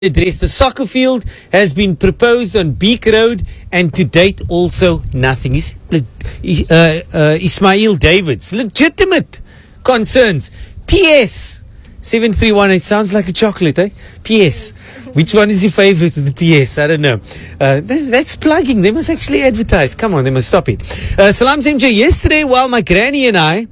address. The soccer field has been proposed on Beek Road, and to date also nothing. Ismail Davids, legitimate concerns. PS 7318 sounds like a chocolate, eh? PS. Which one is your favorite of the PS? I don't know. That's plugging. They must actually advertise. Come on, they must stop it. Salams MJ. Yesterday, while my granny and I,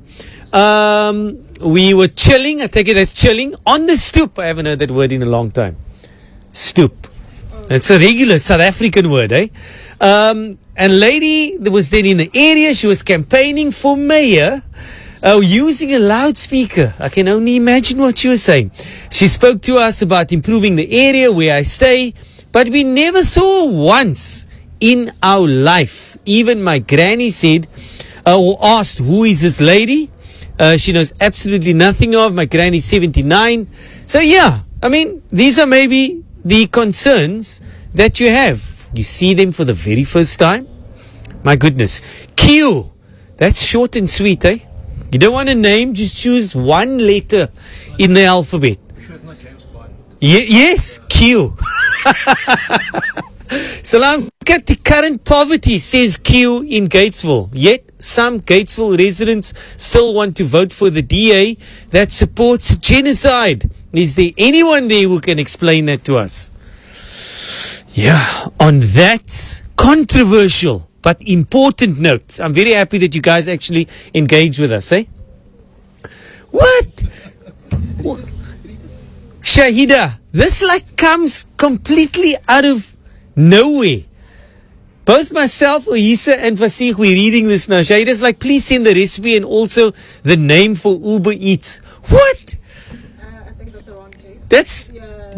we were chilling. I take it as chilling on the stoop. I haven't heard that word in a long time. Stoop. It's a regular South African word, eh? And lady that was then in the area, she was campaigning for mayor, using a loudspeaker. I can only imagine what she was saying. She spoke to us about improving the area where I stay, but we never saw her once in our life. Even my granny said, or asked, who is this lady? She knows absolutely nothing of. My granny's 79. So yeah, I mean, these are maybe the concerns that you have. You see them for the very first time. My goodness. Q. That's short and sweet, eh? You don't want a name, just choose one letter in the alphabet. Sure it's not James Bond. Yes, Q. Salam, look at the current poverty, says Q in Gatesville. Yet, some Gatesville residents still want to vote for the DA that supports genocide. Is there anyone there who can explain that to us? Yeah, on that controversial but important note, I'm very happy that you guys actually engage with us, eh? What? Shahida, this like comes completely out of nowhere. Both myself, Oyisa, and Fasih, we're reading this now. Shahida's like, please send the recipe and also the name for Uber Eats. What? I think that's the wrong case. That's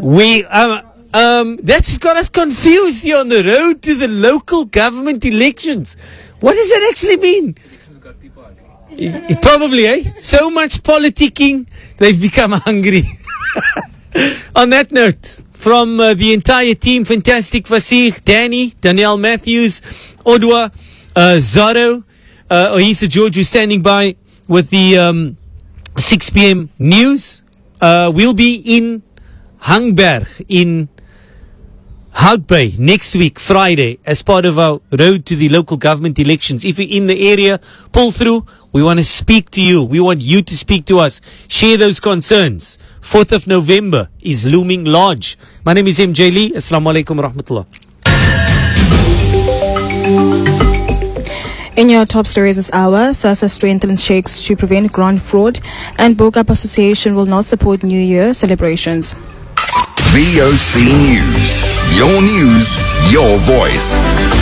that's got us confused here on the road to the local government elections. What does that actually mean? Elections got people hungry. Probably, eh? So much politicking, they've become hungry. On that note, from the entire team, fantastic Fasih, Danny, Danielle Matthews, Odwa, Zorro, Oyisa George, who's standing by with the 6 p.m. news. We'll be in Hangberg in Hout Bay next week, Friday, as part of our road to the local government elections. If you're in the area, pull through. We want to speak to you. We want you to speak to us. Share those concerns. 4th of November is looming large. My name is MJ Lee. Assalamu alaikum wa rahmatullah. In your top stories this hour, SASSA strengthens shakes to prevent grant fraud, and Bokap Association will not support New Year celebrations. VOC News. Your news, your voice.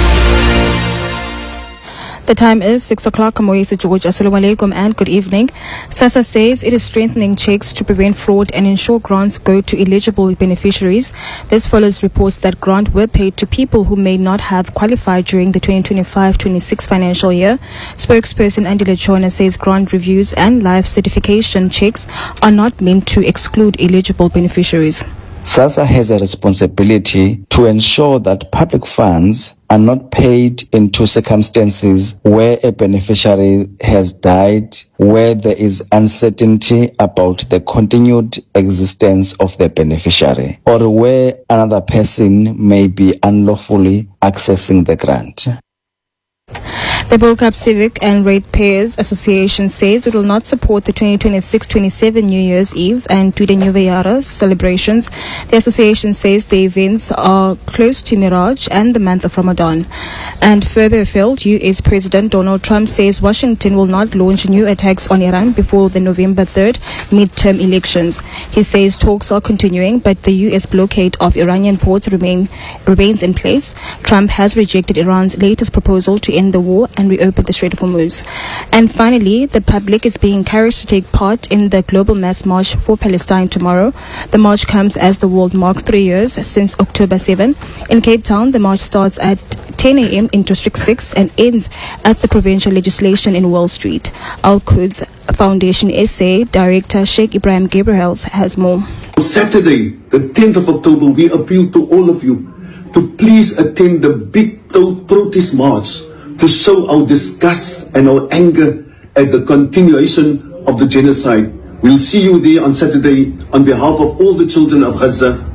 The time is 6 o'clock. I'm Oyisa George. Assalamu alaikum and good evening. SASSA says it is strengthening checks to prevent fraud and ensure grants go to eligible beneficiaries. This follows reports that grants were paid to people who may not have qualified during the 2025-26 financial year. Spokesperson Andile Chona says grant reviews and life certification checks are not meant to exclude eligible beneficiaries. SASSA has a responsibility to ensure that public funds are not paid into circumstances where a beneficiary has died, where there is uncertainty about the continued existence of the beneficiary, or where another person may be unlawfully accessing the grant. The Bokap Civic and Ratepayers Association says it will not support the 2026-27 New Year's Eve and Tweede Nuwe Jare celebrations. The association says the events are close to Miraj and the month of Ramadan. And further afield, U.S. President Donald Trump says Washington will not launch new attacks on Iran before the November 3rd midterm elections. He says talks are continuing, but the U.S. blockade of Iranian ports remains in place. Trump has rejected Iran's latest proposal to end the war and reopen the Strait of Hormuz. And finally, the public is being encouraged to take part in the Global Mass March for Palestine tomorrow. The march comes as the world marks 3 years since October 7. In Cape Town, the march starts at 10 a.m. in District 6 and ends at the provincial legislation in Wall Street. Al-Quds Foundation SA Director Sheikh Ibrahim Gabriel has more. Saturday, the 10th of October, we appeal to all of you to please attend the big protest march to show our disgust and our anger at the continuation of the genocide. We'll see you there on Saturday on behalf of all the children of Gaza.